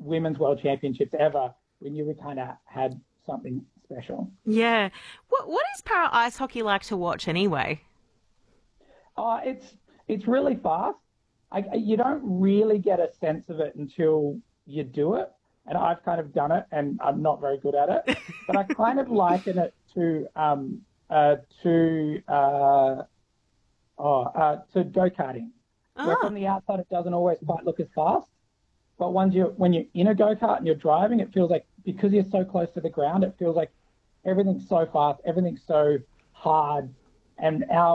women's world championships ever, we knew we kind of had something special. Yeah. What is para ice hockey like to watch anyway? It's really fast. You don't really get a sense of it until you do it. And I've kind of done it, and I'm not very good at it. But I kind of liken it to go-karting, where Ah, from the outside it doesn't always quite look as fast. But when you're in a go-kart and you're driving, it feels like, because you're so close to the ground, it feels like everything's so fast, everything's so hard. And our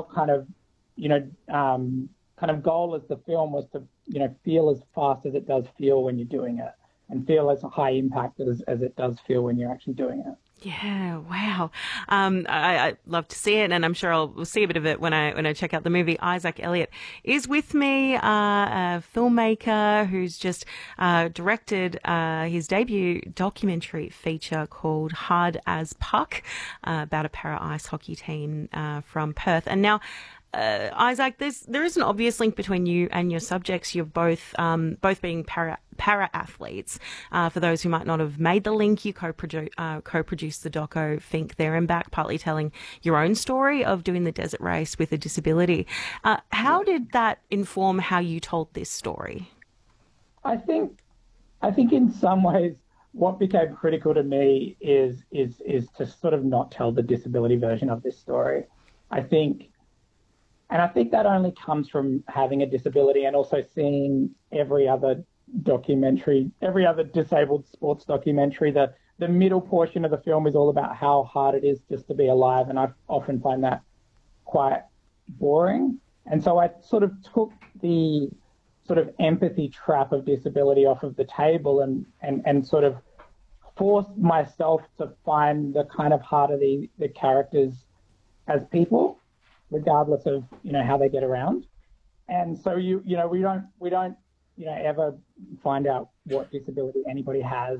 kind of goal as the film was to, feel as fast as it does feel when you're doing it, and feel as high impact as it does feel when you're actually doing it. yeah, wow. I love to see it, and I'm sure I'll see a bit of it when I check out the movie. Isaac Elliott is with me, a filmmaker who's just directed his debut documentary feature called Hard as Puck, about a para ice hockey team from Perth. And now, Isaac, there is an obvious link between you and your subjects. You're both being para athletes. For those who might not have made the link, you co-produced the doco Think There and Back, partly telling your own story of doing the desert race with a disability. How did that inform how you told this story? I think in some ways what became critical to me is to sort of not tell the disability version of this story. I think And I think that only comes from having a disability, and also seeing every other documentary, every other disabled sports documentary. The middle portion of the film is all about how hard it is just to be alive, and I often find that quite boring. And so I sort of took the sort of empathy trap of disability off of the table, and sort of forced myself to find the kind of heart of the characters as people, regardless of, how they get around. And so we don't ever find out what disability anybody has.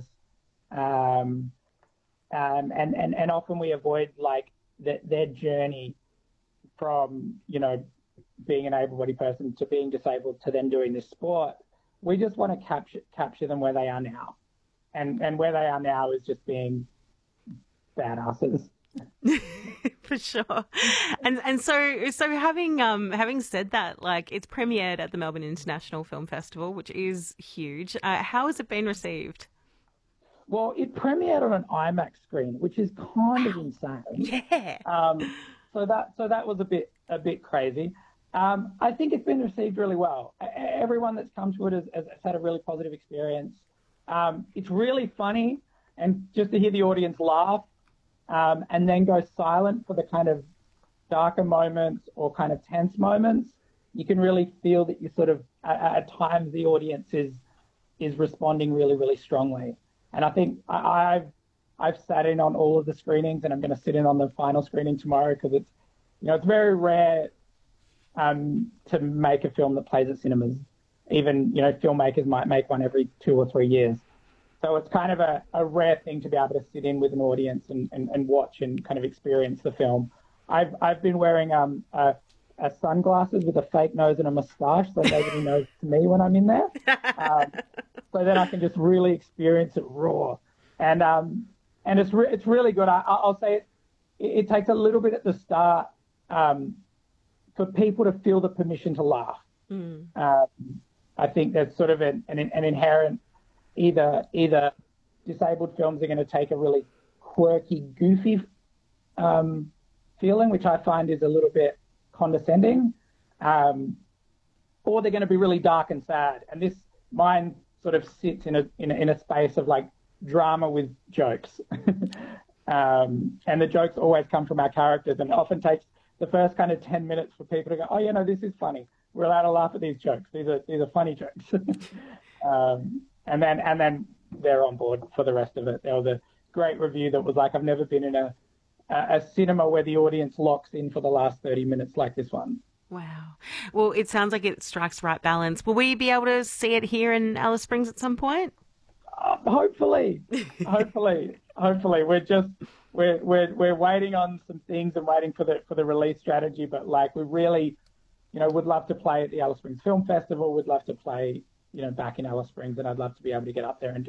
And often we avoid like their journey from, being an able-bodied person to being disabled to then doing this sport. We just want to capture them where they are now. And where they are now is just being badasses. For sure. And so having said that, like, it's premiered at the Melbourne International Film Festival, which is huge. How has it been received? Well, it premiered on an IMAX screen, which is kind of insane. Yeah. So that was a bit crazy. I think it's been received really well. Everyone that's come to it has had a really positive experience. It's really funny, and just to hear the audience laugh, and then go silent for the kind of darker moments or kind of tense moments, you can really feel that you sort of, at times, the audience is responding really, really strongly. And I think I've sat in on all of the screenings, and I'm going to sit in on the final screening tomorrow, because it's very rare to make a film that plays at cinemas. Even, filmmakers might make one every 2 or 3 years. So it's kind of a rare thing to be able to sit in with an audience and watch and kind of experience the film. I've been wearing a sunglasses with a fake nose and a moustache, so nobody knows to me when I'm in there. So then I can just really experience it raw, and it's really good. I'll say it takes a little bit at the start for people to feel the permission to laugh. Mm. I think there's sort of an inherent, either disabled films are going to take a really quirky, goofy feeling, which I find is a little bit condescending, or they're going to be really dark and sad. And mine sort of sits in a space of like drama with jokes, and the jokes always come from our characters, and it often takes the first kind of 10 minutes for people to go, oh, this is funny. We're allowed to laugh at these jokes. These are funny jokes. And then they're on board for the rest of it. There was a great review that was like, I've never been in a cinema where the audience locks in for the last 30 minutes like this one. Wow. Well, it sounds like it strikes the right balance. Will we be able to see it here in Alice Springs at some point? Hopefully. We're waiting on some things and waiting for the release strategy. But like, we really, would love to play at the Alice Springs Film Festival. We'd love to play, back in Alice Springs, and I'd love to be able to get up there and